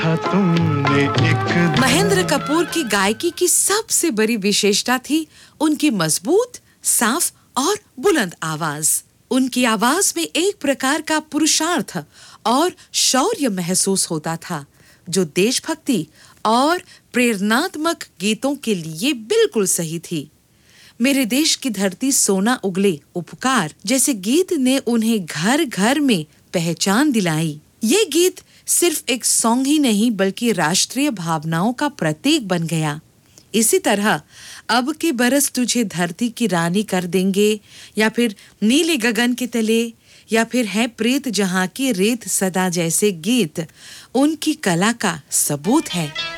महेंद्र कपूर की गायकी की सबसे बड़ी विशेषता थी उनकी मजबूत, साफ और बुलंद आवाज। उनकी आवाज में एक प्रकार का पुरुषार्थ और शौर्य महसूस होता था, जो देशभक्ति और प्रेरणात्मक गीतों के लिए बिल्कुल सही थी। मेरे देश की धरती सोना उगले, उपकार जैसे गीत ने उन्हें घर-घर में पहचान दिलाई। ये गीत सिर्फ एक सॉन्ग ही नहीं बल्कि राष्ट्रीय भावनाओं का प्रतीक बन गया। इसी तरह अब के बरस तुझे धरती की रानी कर देंगे, या फिर नीले गगन के तले, या फिर है प्रीत जहां की रेत सदा जैसे गीत उनकी कला का सबूत है।